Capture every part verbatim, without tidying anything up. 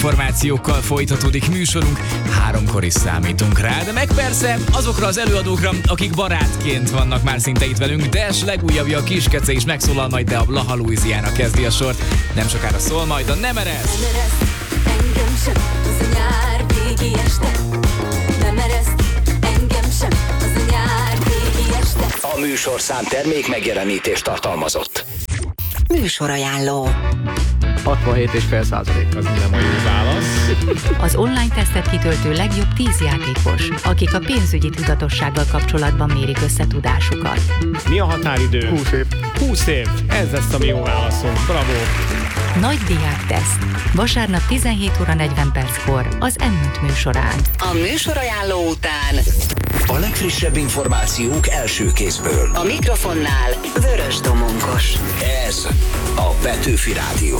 Információkkal folytatódik műsorunk, háromkor is számítunk rá, de meg persze azokra az előadókra, akik barátként vannak már szinte itt velünk. Dash legújabbja, a Kiskece is megszólal majd, de a Blaha Louisiana kezdi a sort. Nem sokára szól majd a Nem ereszt. Nem ereszt, engem sem, az a nyár végi este. Nem ereszt, engem sem, az a nyár végi este. A műsorszám termék megjelenítést tartalmazott. Műsorajánló. hatvanhét egész öt százalék az nem a jó válasz. Az online tesztet kitöltő legjobb tíz játékos, akik a pénzügyi tudatossággal kapcsolatban mérik össze tudásukat. Mi a határidő? húsz év. húsz év. Ez lesz a mi jó válaszunk. Bravo! Nagy diák teszt. Vasárnap tizenhét óra negyven perckor az M öt műsorán. A műsorajánló után A legfrissebb információk első kézből. a mikrofonnál Vörös Domonkos. Ez a Petőfi Rádió.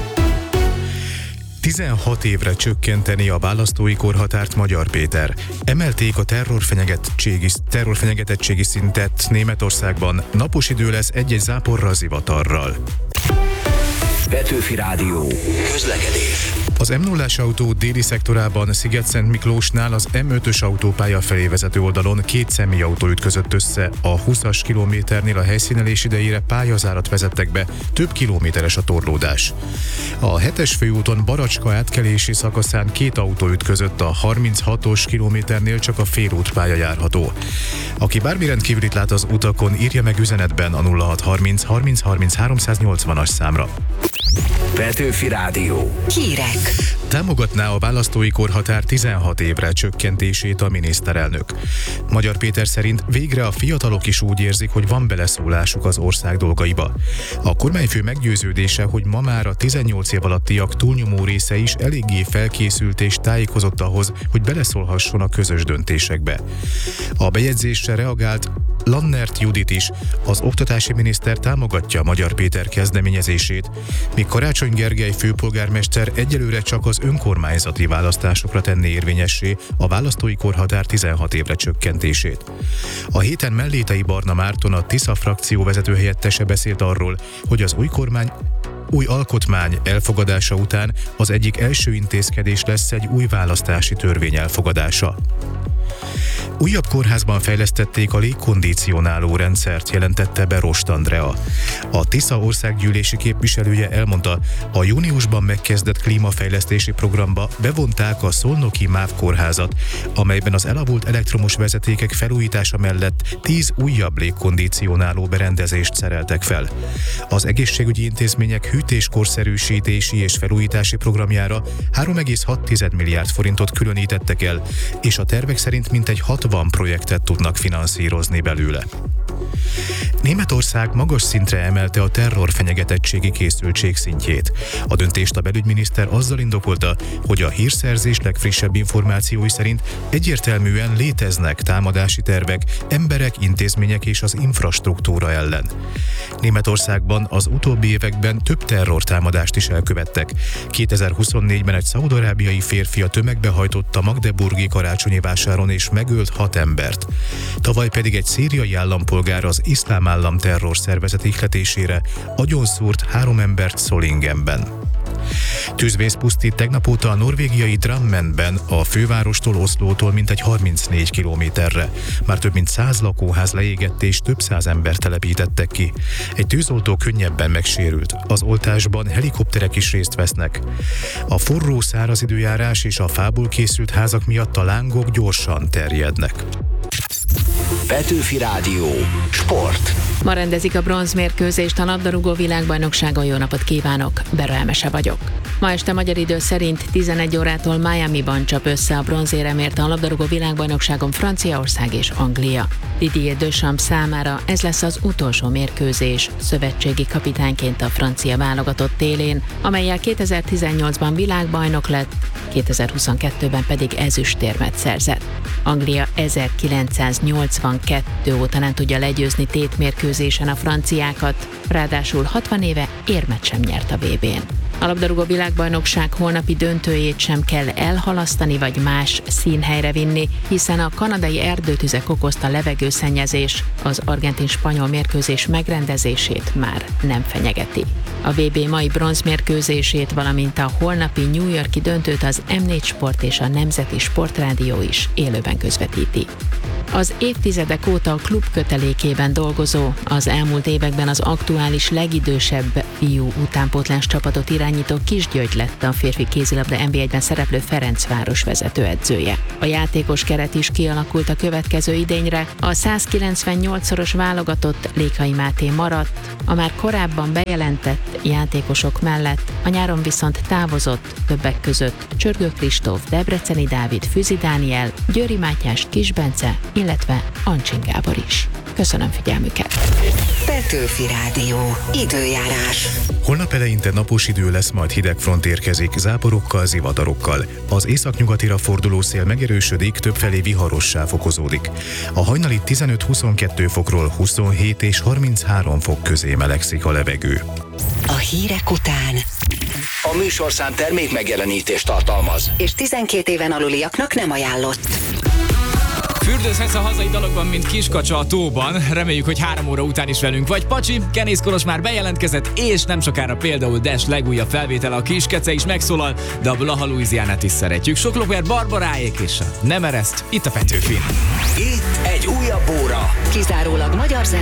tizenhat évre csökkenteni a választói korhatárt Magyar Péter. Emelték a terrorfenyegetettségi, terrorfenyegetettségi szintet Németországban. Napos idő lesz egy-egy záporral, zivatarral. Petőfi Rádió. Közlekedés. Az M nullás autó déli szektorában Sziget-Szent Miklósnál az M ötös autópálya felé vezető oldalon két személyautó ütközött össze. A húszas kilométernél a helyszínelés idejére pályazárat vezettek be, több kilométeres a torlódás. A hetes főúton Baracska átkelési szakaszán két autó ütközött, a harminchatos kilométernél csak a félútpálya járható. Aki bármi rendkívülit lát az utakon, írja meg üzenetben a nulla hat harminc harminc harminc háromszáznyolcvanas számra. Petőfi Rádió. Hírek. Támogatná a választói korhatár tizenhat évre csökkentését a miniszterelnök. Magyar Péter szerint végre a fiatalok is úgy érzik, hogy van beleszólásuk az ország dolgaiba. A kormányfő meggyőződése, hogy ma már a tizennyolc év alattiak túlnyomó része is eléggé felkészült és tájékozott ahhoz, hogy beleszólhasson a közös döntésekbe. A bejegyzésre reagált Lannert Judit is. Az oktatási miniszter támogatja Magyar Péter kezdeményezését, míg Karácsony Gergely főpolgármester egyelőre csak az önkormányzati választásokra tenné érvényessé a választói korhatár tizenhat évre csökkentését. A héten Mellétei Barna Márton, a Tisza frakció vezető helyettese beszélt arról, hogy az új kormány új alkotmány elfogadása után az egyik első intézkedés lesz egy új választási törvény elfogadása. Újabb kórházban fejlesztették a légkondicionáló rendszert, jelentette be Rost Andrea. A Tisza országgyűlési képviselője elmondta, a júniusban megkezdett klímafejlesztési programba bevonták a szolnoki MÁV kórházat, amelyben az elavult elektromos vezetékek felújítása mellett tíz újabb légkondicionáló berendezést szereltek fel. Az egészségügyi intézmények hűtéskorszerűsítési és felújítási programjára három egész hat milliárd forintot különítettek el, és a tervek szerint mintegy hatvan projektet tudnak finanszírozni belőle. Németország magas szintre emelte a terrorfenyegetettségi készültség szintjét. A döntést a belügyminiszter azzal indokolta, hogy a hírszerzés legfrissebb információi szerint egyértelműen léteznek támadási tervek emberek, intézmények és az infrastruktúra ellen. Németországban az utóbbi években több terrortámadást is elkövettek. kétezer-huszonnégyben egy szaúd-arábiai férfi a tömegbe hajtotta magdeburgi karácsonyi vásáron és megölt hat embert. Tavaly pedig egy szíriai állampolgár az Iszlám Állam terrorszervezet ihletésére agyonszúrt három embert Solingenben. Tűzvész pusztít tegnap óta a norvégiai Drammenben, a fővárostól, Oszlótól mintegy harmincnégy kilométerre. Már több mint száz lakóház leégett és több száz ember telepítettek ki. Egy tűzoltó könnyebben megsérült. Az oltásban helikopterek is részt vesznek. A forró száraz időjárás és a fából készült házak miatt a lángok gyorsan terjednek. Petőfi Rádió. Sport. Ma rendezik a bronzmérkőzést a labdarúgó világbajnokságon. Jó napot kívánok, Bera Emese vagyok. Ma este magyar idő szerint tizenegy órától Miamiban csap össze a bronzéremért a labdarúgó világbajnokságon Franciaország és Anglia. Didier Deschamps számára ez lesz az utolsó mérkőzés szövetségi kapitányként a francia válogatott élén, amellyel kétezer-tizennyolcban világbajnok lett, kétezer-huszonkettőben pedig ezüstérmet szerzett. Anglia ezerkilencszáznyolcvankettő óta nem tudja legyőzni tétmérkőzésen a franciákat, ráadásul hatvan éve érmet sem nyert a vé bén. A labdarúgó világbajnokság holnapi döntőjét sem kell elhalasztani vagy más színhelyre vinni, hiszen a kanadai erdőtüzek okozta levegőszennyezés az argentin-spanyol mérkőzés megrendezését már nem fenyegeti. A vé bé mai bronzmérkőzését, valamint a holnapi New York-i döntőt az em négy Sport és a Nemzeti Sportrádió is élőben közvetíti. Az évtizedek óta a klub kötelékében dolgozó, az elmúlt években az aktuális legidősebb fiú utánpótlás csapatot irányító Kisgyörgy lett a férfi kézilabda en bé egyben szereplő Ferencváros vezetőedzője. A játékos keret is kialakult a következő idényre, a százkilencvennyolcszoros válogatott Lékai Máté maradt, a már korábban bejelentett játékosok mellett a nyáron viszont távozott többek között Csörgő Kristóf, Debreceni Dávid, Füzi Dániel, Győri Mátyás, Kis Bence, illetve Ancsin Gábor is. Köszönöm figyelmüket! Petőfi Rádió. Időjárás. Holnap eleinte napos idő lesz, majd hideg front érkezik, záporokkal, zivatarokkal. Az északnyugatira forduló szél megerősödik, többfelé viharossá fokozódik. A hajnali tizenöt-huszonkettő fokról huszonhét és harminchárom fok közé melegszik a levegő. A hírek után. A műsorszám termék megjelenítést tartalmaz. És tizenkét éven aluliaknak nem ajánlott. Fürdőzhetsz a hazai dalokban, mint kiskacsa a tóban. Reméljük, hogy három óra után is velünk vagy. Pacsi, Kenész Kolos már bejelentkezett, és nem sokára például Dash legújabb felvétele, a Kiskece is megszólal, de a Blaha Louisianát is szeretjük. Sok Lópér, Barbaráék és a Nem Ereszt, itt a Petőfin. Itt egy újabb óra. Kizárólag magyar zene.